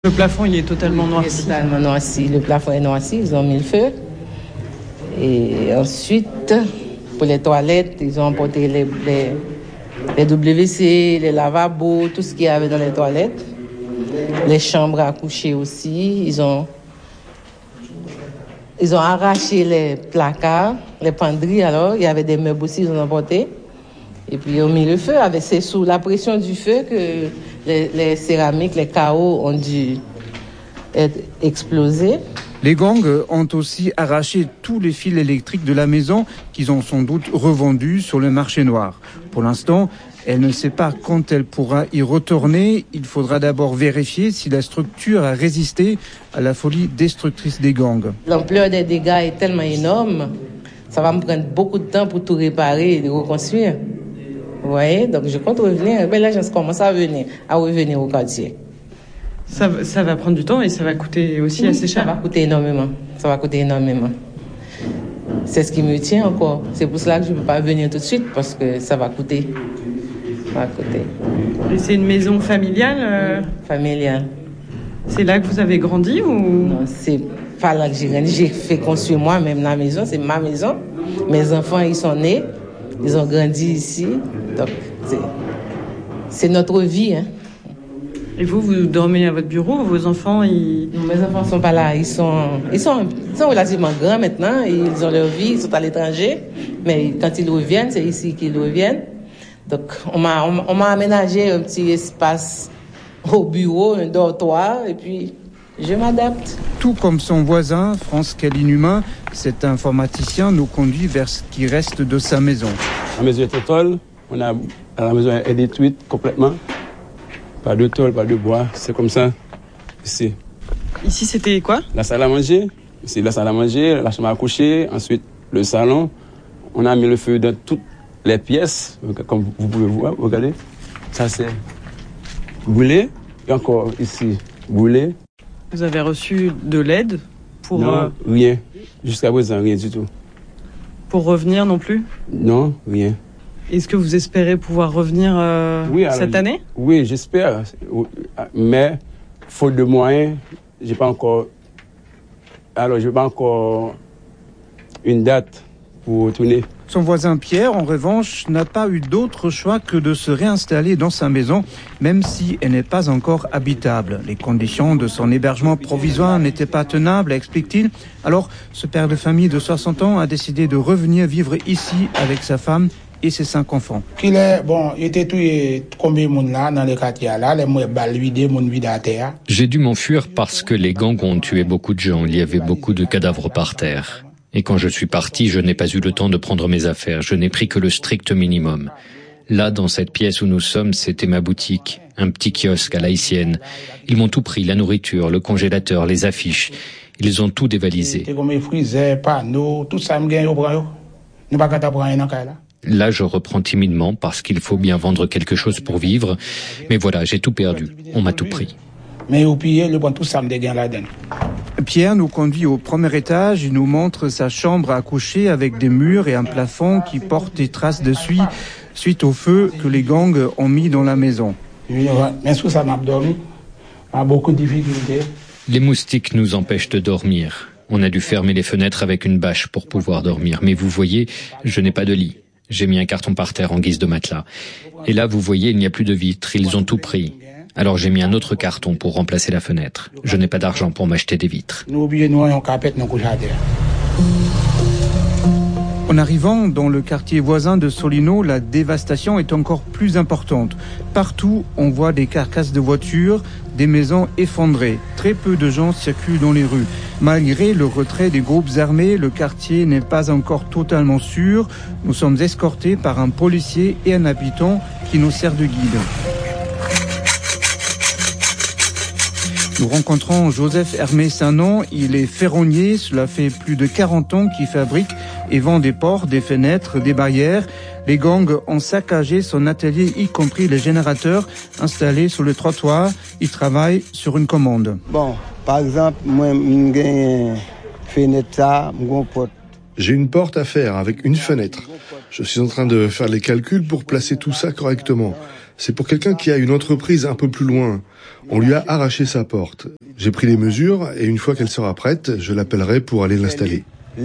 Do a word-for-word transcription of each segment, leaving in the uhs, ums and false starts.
Le plafond, il est totalement noirci. Il est totalement noirci. Le plafond est noirci, ils ont mis le feu. Et ensuite, pour les toilettes, ils ont emporté les, les, les W C, les lavabos, tout ce qu'il y avait dans les toilettes. Les chambres à coucher aussi. Ils ont, ils ont arraché les placards, les penderies. Alors, il y avait des meubles aussi, ils ont emporté. Et puis, ils ont mis le feu. Avec, c'est sous la pression du feu que les, les céramiques, les carreaux ont dû être explosés. Les gangs ont aussi arraché tous les fils électriques de la maison qu'ils ont sans doute revendus sur le marché noir. Pour l'instant, elle ne sait pas quand elle pourra y retourner. Il faudra d'abord vérifier si la structure a résisté à la folie destructrice des gangs. L'ampleur des dégâts est tellement énorme, ça va me prendre beaucoup de temps pour tout réparer et reconstruire. Vous voyez, donc je compte revenir. Mais là, je commence à venir, à revenir au quartier. Ça, ça va prendre du temps et ça va coûter aussi oui, assez cher. Ça va coûter énormément. Ça va coûter énormément. C'est ce qui me tient encore. C'est pour cela que je ne peux pas venir tout de suite parce que ça va coûter. Ça va coûter. Et c'est une maison familiale euh... Familiale. C'est là que vous avez grandi ou... Non, c'est pas là que j'ai grandi. J'ai fait construire moi-même la maison. C'est ma maison. Mes enfants, ils sont nés. Ils ont grandi ici. Donc, c'est, c'est notre vie, hein. Et vous, vous dormez à votre bureau, vos enfants, ils... Non, mes enfants ne sont pas là. Ils sont, ils, sont, ils sont relativement grands maintenant. Ils ont leur vie, ils sont à l'étranger. Mais quand ils reviennent, c'est ici qu'ils reviennent. Donc, on m'a, on, on m'a aménagé un petit espace au bureau, un dortoir, et puis je m'adapte. Tout comme son voisin, France Kalinuma, cet informaticien nous conduit vers ce qui reste de sa maison. La maison est totale. On a, la maison est détruite complètement. Pas de tôle, pas de bois, c'est comme ça, ici. Ici, c'était quoi? La salle à manger, ici la salle à manger, la chambre à coucher, ensuite le salon. On a mis le feu dans toutes les pièces, comme vous pouvez voir, regardez. Ça, c'est brûlé, et encore ici, brûlé. Vous avez reçu de l'aide pour... Non, euh, rien. Jusqu'à présent, rien du tout. Pour revenir non plus? Non, rien. Est-ce que vous espérez pouvoir revenir euh, oui, alors, cette année? Oui, j'espère. Mais, faute de moyens, j'ai pas encore... Alors, je n'ai pas encore une date pour retourner. Son voisin Pierre, en revanche, n'a pas eu d'autre choix que de se réinstaller dans sa maison, même si elle n'est pas encore habitable. Les conditions de son hébergement provisoire n'étaient pas tenables, explique-t-il. Alors, ce père de famille de soixante ans a décidé de revenir vivre ici avec sa femme et ses cinq enfants. Il est bon, il était tué combien de monde là dans les quartiers là, les moins balles vidées, mon vide à terre. J'ai dû m'enfuir parce que les gangs ont tué beaucoup de gens. Il y avait beaucoup de cadavres par terre. Et quand je suis parti, je n'ai pas eu le temps de prendre mes affaires. Je n'ai pris que le strict minimum. Là, dans cette pièce où nous sommes, c'était ma boutique, un petit kiosque à l'haïtienne. Ils m'ont tout pris, la nourriture, le congélateur, les affiches. Ils ont tout dévalisé. Là, je reprends timidement parce qu'il faut bien vendre quelque chose pour vivre. Mais voilà, j'ai tout perdu. On m'a tout pris. Pierre nous conduit au premier étage. Il nous montre sa chambre à coucher avec des murs et un plafond qui porte des traces de suie suite au feu que les gangs ont mis dans la maison. Les moustiques nous empêchent de dormir. On a dû fermer les fenêtres avec une bâche pour pouvoir dormir. Mais vous voyez, je n'ai pas de lit. J'ai mis un carton par terre en guise de matelas. Et là, vous voyez, il n'y a plus de vitres. Ils ont tout pris. Alors j'ai mis un autre carton pour remplacer la fenêtre. Je n'ai pas d'argent pour m'acheter des vitres. En arrivant dans le quartier voisin de Solino, la dévastation est encore plus importante. Partout, on voit des carcasses de voitures, des maisons effondrées. Très peu de gens circulent dans les rues. Malgré le retrait des groupes armés, le quartier n'est pas encore totalement sûr. Nous sommes escortés par un policier et un habitant qui nous sert de guide. Nous rencontrons Joseph Hermé Sanon. Il est ferronnier. Cela fait plus de quarante ans qu'il fabrique et vend des portes, des fenêtres, des barrières. Les gangs ont saccagé son atelier, y compris les générateurs installés sur le trottoir. Il travaille sur une commande. Bon, par exemple, moi, j'ai une fenêtre, ça, une porte. J'ai une porte à faire avec une fenêtre. Je suis en train de faire les calculs pour placer tout ça correctement. C'est pour quelqu'un qui a une entreprise un peu plus loin. On lui a arraché sa porte. J'ai pris les mesures et une fois qu'elle sera prête, je l'appellerai pour aller l'installer.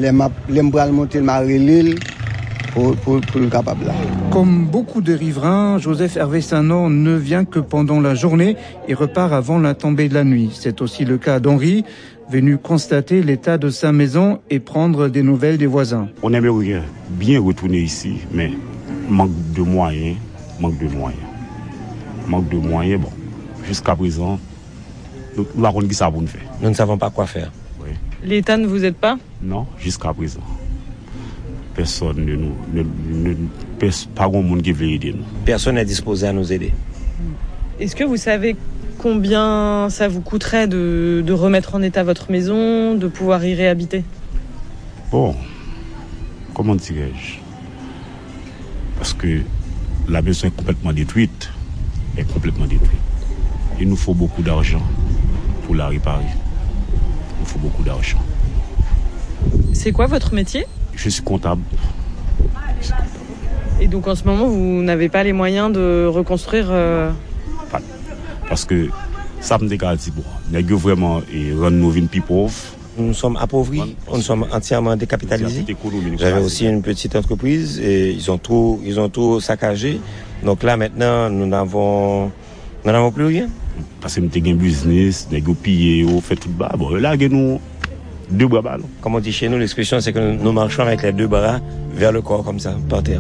Comme beaucoup de riverains, Joseph Hervé Sanon ne vient que pendant la journée et repart avant la tombée de la nuit. C'est aussi le cas d'Henri, venu constater l'état de sa maison et prendre des nouvelles des voisins. On aimerait bien retourner ici, mais manque de moyens, manque de moyens. Manque de moyens, bon, jusqu'à présent, nous, nous, ça nous, faire. Nous ne savons pas quoi faire. Oui. L'État ne vous aide pas? Non, jusqu'à présent. Personne ne nous, ne, ne, ne, pas grand monde qui veut aider nous. Personne n'est disposé à nous aider. Est-ce que vous savez combien ça vous coûterait de, de remettre en état votre maison, de pouvoir y réhabiter? Bon, comment dirais-je? Parce que la maison est complètement détruite, est complètement détruite. Il nous faut beaucoup d'argent pour la réparer. Il nous faut beaucoup d'argent. C'est quoi votre métier? Je suis comptable. Je suis comptable. Et donc en ce moment, vous n'avez pas les moyens de reconstruire euh... Parce que ça me dit bon, nous vraiment rendre nos vies plus pauvres. Nous sommes appauvris, nous sommes entièrement décapitalisés. J'avais aussi une petite entreprise et ils ont tout, ils ont tout saccagé. Donc là maintenant, nous n'avons, nous n'avons plus rien. Parce que nous avons un business, nous avons pillé, nous avons fait tout bas. Bon, là, nous deux bras ballons. Comme on dit chez nous, l'expression c'est que nous marchons avec les deux bras vers le corps comme ça, par terre.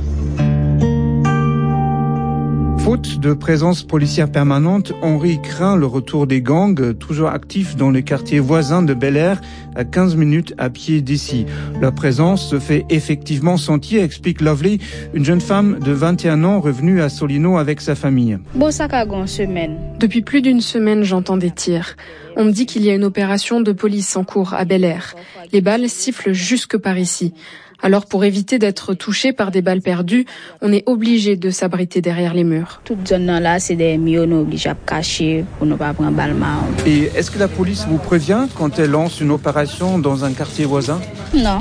Faute de présence policière permanente, Henri craint le retour des gangs, toujours actifs dans les quartiers voisins de Bel-Air, à quinze minutes à pied d'ici. Leur présence se fait effectivement sentir, explique Lovely, une jeune femme de vingt et un ans revenue à Solino avec sa famille. Depuis plus d'une semaine, j'entends des tirs. On me dit qu'il y a une opération de police en cours à Bel-Air. Les balles sifflent jusque par ici. Alors pour éviter d'être touché par des balles perdues, on est obligé de s'abriter derrière les murs. Toute zone là, c'est des murs obligés à cacher pour ne pas prendre balle. Et est-ce que la police vous prévient quand elle lance une opération dans un quartier voisin? Non.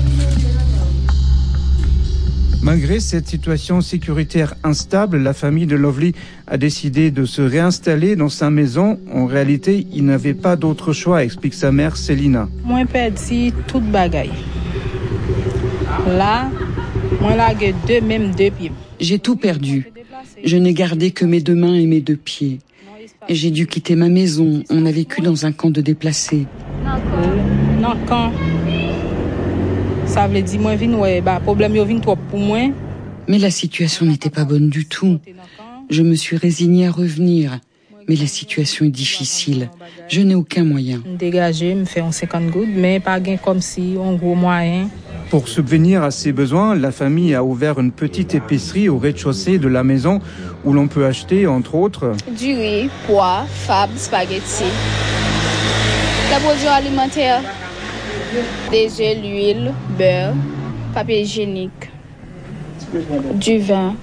Malgré cette situation sécuritaire instable, la famille de Lovely a décidé de se réinstaller dans sa maison. En réalité, il n'avait pas d'autre choix, explique sa mère Célina. Moi, perdu toute bagaille. Là, moi là, j'ai deux, même deux pieds. J'ai tout perdu. Je n'ai gardé que mes deux mains et mes deux pieds. J'ai dû quitter ma maison. On a vécu dans un camp de déplacés. Non, camp. Ça veut dire moi vinn ouais, bah problème yo vinn trop pour moi. Mais la situation n'était pas bonne du tout. Je me suis résignée à revenir. Mais la situation est difficile. Je n'ai aucun moyen. Dégager, me faire un cinquante gouttes, mais pas gain comme si un gros moyen. Pour subvenir à ses besoins, la famille a ouvert une petite épicerie au rez-de-chaussée de la maison où l'on peut acheter, entre autres, du riz, pois, fab, spaghetti, la production alimentaire, des œufs, l'huile, beurre, papier hygiénique, du vin,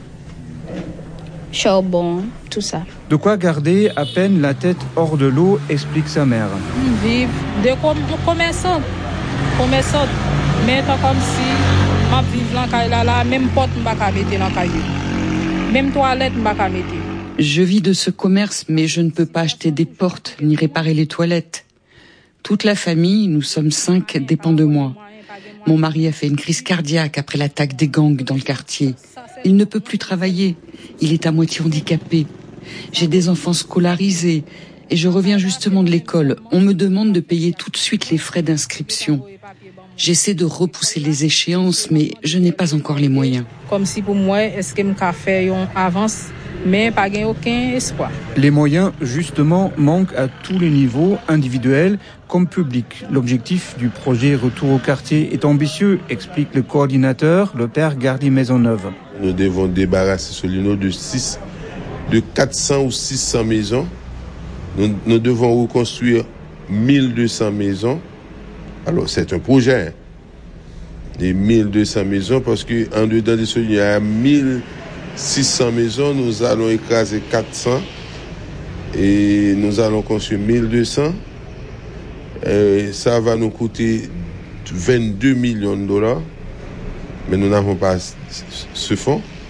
charbon, tout ça. De quoi garder à peine la tête hors de l'eau, explique sa mère. Vive des commerçants, commerçants, mais comme si ma vive là, là, même porte m'ba ka mettre dans caillou, même toilette m'ba ka mettre. Je vis de ce commerce, mais je ne peux pas acheter des portes ni réparer les toilettes. Toute la famille, nous sommes cinq, dépend de moi. Mon mari a fait une crise cardiaque après l'attaque des gangs dans le quartier. Il ne peut plus travailler. Il est à moitié handicapé. J'ai des enfants scolarisés et je reviens justement de l'école. On me demande de payer tout de suite les frais d'inscription. J'essaie de repousser les échéances, mais je n'ai pas encore les moyens. Comme si pour moi, est-ce que je fais une avance, mais pas aucun espoir. Les moyens, justement, manquent à tous les niveaux, individuels comme publics. L'objectif du projet Retour au quartier est ambitieux, explique le coordinateur, le père Gardy Maisonneuve. Nous devons débarrasser Solino de six, de quatre cents ou six cents maisons. Nous, nous devons reconstruire mille deux cents maisons. Alors, c'est un projet. Des mille deux cents maisons, parce qu'en dedans de Solino, il y a mille six cents maisons. Nous allons écraser quatre cents et nous allons construire mille deux cents. Et ça va nous coûter vingt-deux millions de dollars. Mais nous n'avons pas ce fonds.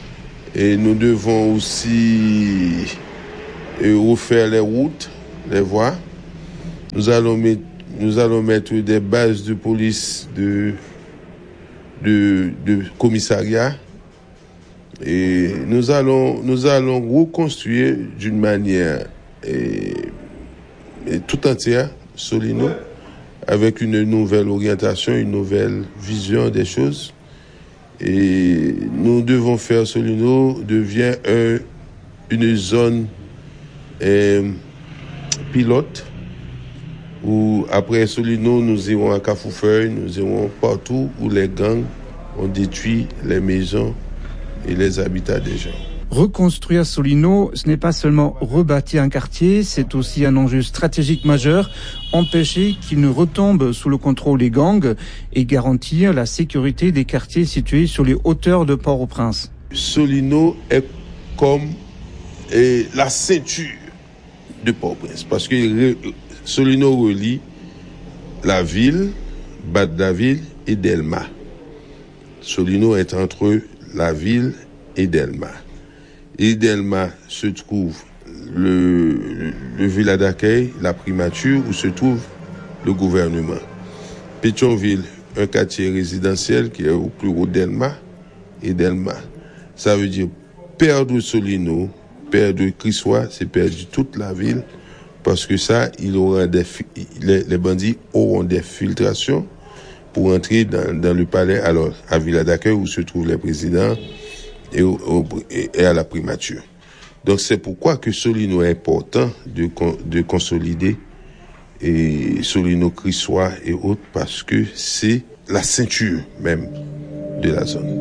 Et nous devons aussi refaire les routes, les voies. Nous allons mettre, nous allons mettre des bases de police de, de, de commissariat. Et nous allons, nous allons reconstruire d'une manière et, et tout entière Solino, avec une nouvelle orientation, une nouvelle vision des choses. Et nous devons faire Solino devient un, une zone euh, pilote où après Solino, nous irons à Cafoufeuille, nous irons partout où les gangs ont détruit les maisons et les habitats des gens. Reconstruire Solino, ce n'est pas seulement rebâtir un quartier, c'est aussi un enjeu stratégique majeur, empêcher qu'il ne retombe sous le contrôle des gangs et garantir la sécurité des quartiers situés sur les hauteurs de Port-au-Prince. Solino est comme eh, la ceinture de Port-au-Prince, parce que Solino relie la ville, Bad-David et Delma. Solino est entre la ville et Delma. Et Delma se trouve le, le, le village d'accueil, la primature, où se trouve le gouvernement. Pétionville, un quartier résidentiel qui est au plus haut Delma et Delma. Ça veut dire perdre Solino, perdre Crissois, c'est perdre toute la ville, parce que ça, il aura des, les, les bandits auront des filtrations pour entrer dans, dans le palais, alors à village d'accueil où se trouvent les présidents, Et, au, au, et à la primature. Donc c'est pourquoi que Solino est important de, de consolider et Solino, Crissois et autres, parce que c'est la ceinture même de la zone.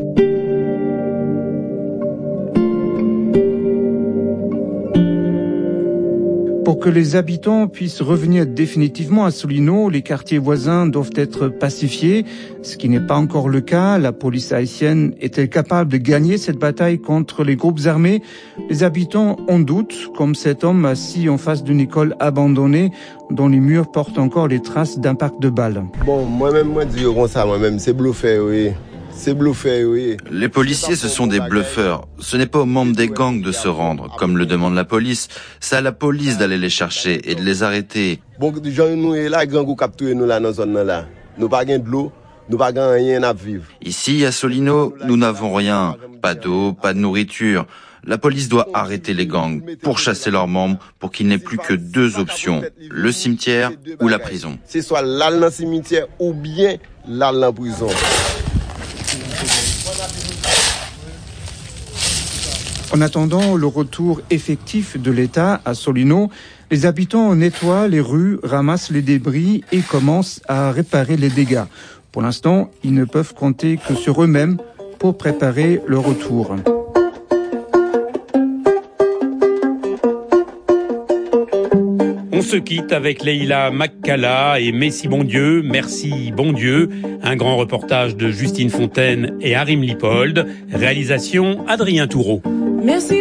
Pour que les habitants puissent revenir définitivement à Solino, les quartiers voisins doivent être pacifiés, ce qui n'est pas encore le cas. La police haïtienne est-elle capable de gagner cette bataille contre les groupes armés? Les habitants en doutent, comme cet homme assis en face d'une école abandonnée dont les murs portent encore les traces d'impact de balles. Bon, moi-même, moi, je dis comme ça, moi-même, c'est bluffé, oui. C'est bluffé, oui. Les policiers, ce sont des bluffeurs. Ce n'est pas aux membres des gangs de se rendre, comme le demande la police. C'est à la police d'aller les chercher et de les arrêter. Bon, gens, nous, là, gang, vous capturez nous là, dans cette zone-là. Nous pas de l'eau, nous pas rien à vivre. Ici, à Solino, nous n'avons rien. Pas d'eau, pas de nourriture. La police doit arrêter les gangs, pourchasser leurs membres, pour qu'il n'ait plus que deux options, le cimetière ou la prison. C'est soit là dans le cimetière ou bien là dans la prison. En attendant le retour effectif de l'État à Solino, les habitants nettoient les rues, ramassent les débris et commencent à réparer les dégâts. Pour l'instant, ils ne peuvent compter que sur eux-mêmes pour préparer le retour. On se quitte avec Leïla Makkala et Messi Bon Dieu, Merci Bon Dieu, un grand reportage de Justine Fontaine et Harim Lipold, réalisation Adrien Toureau. Merci.